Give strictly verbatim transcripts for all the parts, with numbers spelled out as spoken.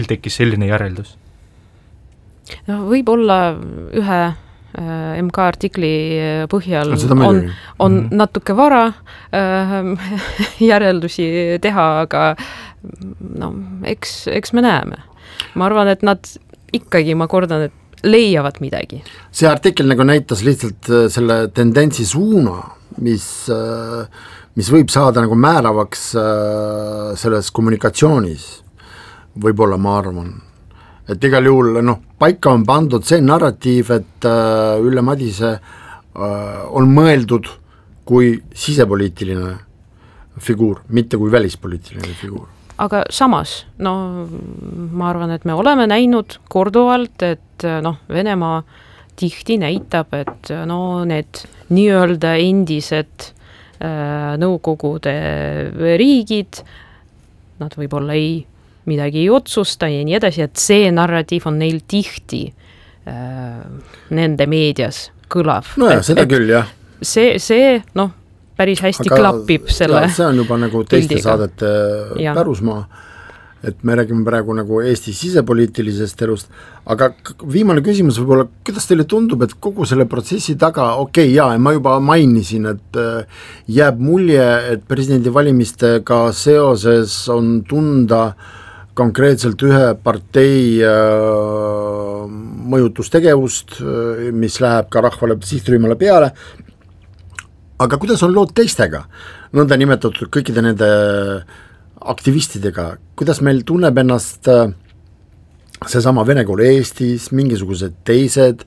tekkis selline järeldus? No, võib-olla ühe M K artikli põhjal No, on, on Mhm. natuke vara äh, järeldusi teha, aga no, eks, eks me näeme. Ma arvan, et nad ikkagi, ma kordan, et leiavad midagi. See artikkel nagu näitas lihtsalt äh, selle tendentsi suuna, mis, äh, mis võib saada nagu määravaks äh, selles kommunikatsioonis. Võib-olla ma arvan. Et igal juhul no, paika on pandud see narratiiv, et äh, Ülle Madise äh, on mõeldud kui sisepoliitiline figuur, mitte kui välispoliitiline figuur. Aga samas, no ma arvan, et me oleme näinud korduvalt, et noh, Venemaa tihti näitab, et no need nii-öelda endised äh, nõukogude riigid, nad võib-olla ei midagi ei otsusta ja nii edasi, et see narratiiv on neil tihti äh, nende meedias kõlav. No ja, seda küll, jah. See, see noh, päris hästi aga, klappib selle see on juba nagu teiste pildiga. Saadete ja. Pärusmaa, et me räägime praegu nagu Eesti sisepoliitilisest elust, aga viimane küsimus võib-olla, kuidas teile tundub, et kogu selle protsessi taga, okei okay, jaa, ma juba mainisin, et jääb mulje, et presidendivalimistega seoses on tunda konkreetselt ühe partei äh, mõjutustegevust, mis läheb ka rahvale sihtrühmale peale, aga kuidas on lood teistega, nõnda nimetatud kõikide nende aktivistidega, kuidas meil tunneb ennast äh, seesama Vene kool Eestis, mingisugused teised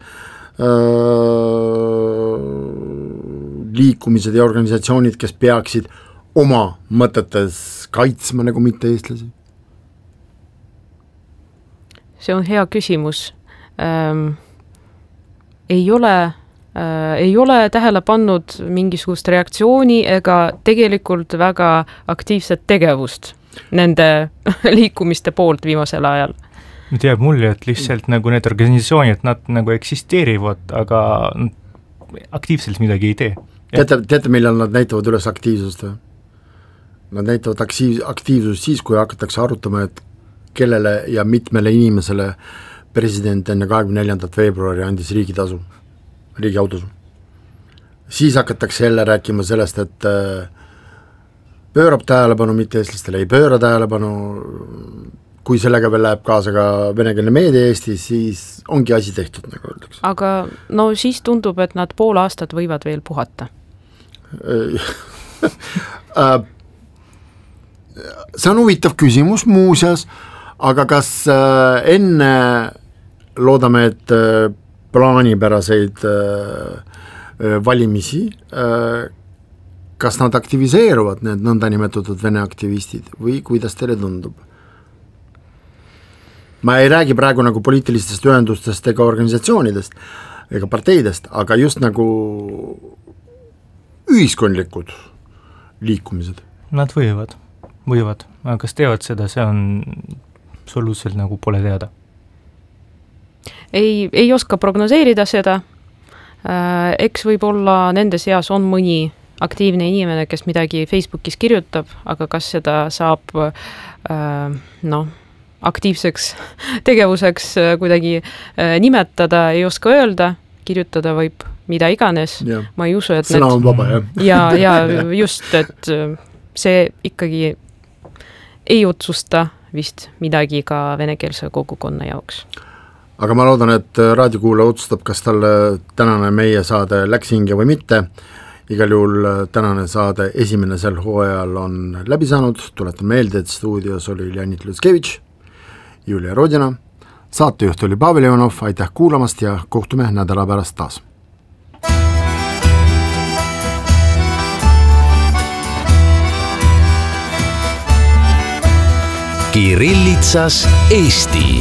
äh, liikumised ja organisatsioonid, kes peaksid oma mõtetes kaitsma nagu mitte eestlasi? See on hea küsimus. Ähm, ei ole, äh, ei ole tähele pannud mingisugust reaktsiooni ega tegelikult väga aktiivset tegevust nende liikumiste poolt viimasel ajal. Nüüd jääb mulje, et lihtsalt nagu need organisatsioonid, nad nagu eksisteerivad, aga aktiivselt midagi ei tee. Teate, teate, millal nad näitavad üles aktiivsust? Või? Nad näitavad aktiiv, aktiivsust siis, kui hakatakse arutama, et kellele ja mitmele inimesele president enne kahekümne neljandat veebruari andis riigitasu, riigi autosu. Siis hakatakse jälle rääkima sellest, et pöörab tähelepanu, mitte eestlastele ei pööra tähelepanu, kui sellega veel läheb kaasa ka venekeelne meedia Eestis, siis ongi asi tehtud, nagu öeldakse. Aga no siis tundub, et nad pool aastat võivad veel puhata. See on huvitav küsimus muuseas, aga kas äh, enne loodame, et äh, plaanipäraseid äh, valimisi, äh, kas nad aktiviseeruvad, need nõnda nimetatud Vene aktivistid või kuidas teile tundub? Ma ei räägi praegu nagu poliitilistest ühendustest ega organisatsioonidest ega parteidest, aga just nagu ühiskondlikud liikumised. Nad võivad, võivad, aga kas teevad seda, see on absoluutselt nagu pole teada. Ei, ei oska prognoseerida seda. Äh, eks võib-olla nende seas on mõni aktiivne inimene, kes midagi Facebookis kirjutab, aga kas seda saab äh, noh, aktiivseks tegevuseks kuidagi äh, nimetada, ei oska öelda, kirjutada võib mida iganes. Ja. Ma ei usu, et sõna on vaba, jah. ja, ja just, et see ikkagi ei otsusta vist midagi ka venekeelse kogukonna jaoks. Aga ma loodan, et raadiokuulaja otsustab, kas talle tänane meie saade läks hinge või mitte. Igal juhul tänane saade esimene sel hooajal on läbi saanud. Tuletan meelde, et stuudios oli Leonid Lutskevitš, Julia Rodina, saatejuht oli Pavel Ivanov, aitäh kuulamast ja kohtume nädala pärast taas. Kirillitsas Eesti.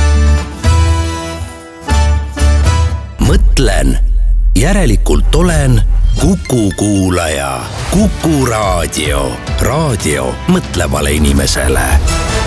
Mõtlen, järelikult olen Kuku kuulaja. Kuku raadio. Raadio mõtlevale inimesele.